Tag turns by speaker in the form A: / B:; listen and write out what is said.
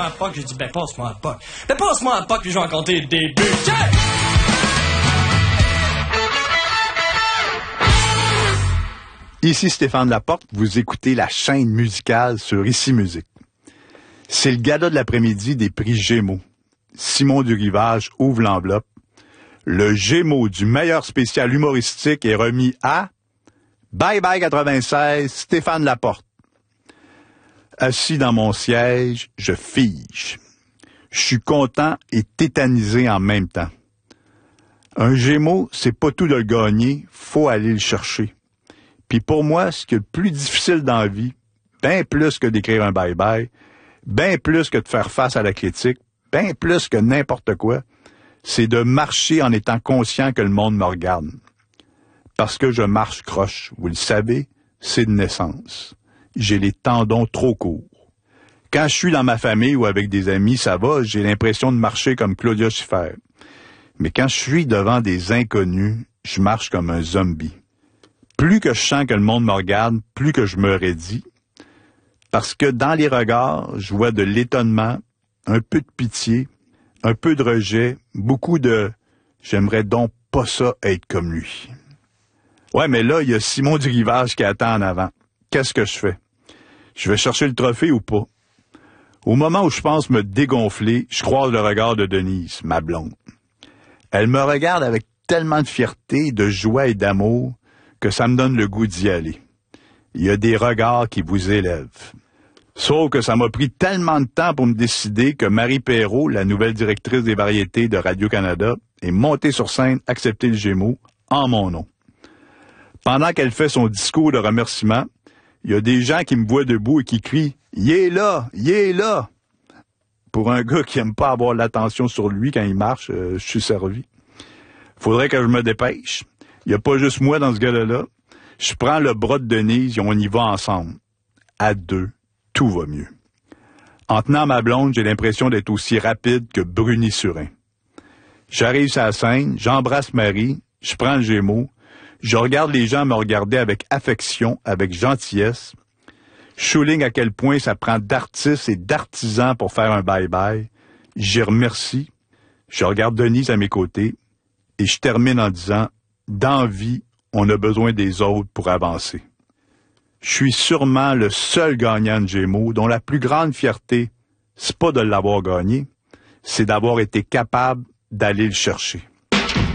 A: un POC. J'ai dit, ben, passe-moi un POC. Ben, passe-moi un POC, puis je vais en compter le début. Tiens!
B: Ici Stéphane Laporte, vous écoutez la chaîne musicale sur Ici Musique. C'est le gala de l'après-midi des prix Gémeaux. Simon Durivage ouvre l'enveloppe. Le Gémeaux du meilleur spécial humoristique est remis à Bye Bye 96, Stéphane Laporte. Assis dans mon siège, je fige. Je suis content et tétanisé en même temps. Un Gémeaux, c'est pas tout de le gagner, faut aller le chercher. Puis pour moi, ce qui est le plus difficile dans la vie, bien plus que d'écrire un bye-bye, bien plus que de faire face à la critique, bien plus que n'importe quoi, c'est de marcher en étant conscient que le monde me regarde. Parce que je marche croche, vous le savez, c'est de naissance. J'ai les tendons trop courts. Quand je suis dans ma famille ou avec des amis, ça va, j'ai l'impression de marcher comme Claudia Schiffer. Mais quand je suis devant des inconnus, je marche comme un zombie. Plus que je sens que le monde me regarde, plus que je me raidis. Parce que dans les regards, je vois de l'étonnement, un peu de pitié, un peu de rejet, beaucoup de « j'aimerais donc pas ça être comme lui ». Ouais, mais là, il y a Simon Durivage qui attend en avant. Qu'est-ce que je fais? Je vais chercher le trophée ou pas? Au moment où je pense me dégonfler, je croise le regard de Denise, ma blonde. Elle me regarde avec tellement de fierté, de joie et d'amour que ça me donne le goût d'y aller. Il y a des regards qui vous élèvent. Sauf que ça m'a pris tellement de temps pour me décider que Marie Perrault, la nouvelle directrice des variétés de Radio-Canada, est montée sur scène accepter le Gémeaux en mon nom. Pendant qu'elle fait son discours de remerciement, il y a des gens qui me voient debout et qui crient « Il est là! Il est là! » Pour un gars qui aime pas avoir l'attention sur lui quand il marche, je suis servi. Faudrait que je me dépêche. Il n'y a pas juste moi dans ce gars-là. Je prends le bras de Denise et on y va ensemble. À deux, tout va mieux. En tenant ma blonde, j'ai l'impression d'être aussi rapide que Bruni Surin. J'arrive sur la scène, j'embrasse Marie, je prends le Gémeaux, je regarde les gens me regarder avec affection, avec gentillesse. Je souligne à quel point ça prend d'artistes et d'artisans pour faire un bye-bye. J'y remercie. Je regarde Denise à mes côtés et je termine en disant « Dans la vie, on a besoin des autres pour avancer. » Je suis sûrement le seul gagnant de Gémeaux dont la plus grande fierté, c'est pas de l'avoir gagné, c'est d'avoir été capable d'aller le chercher.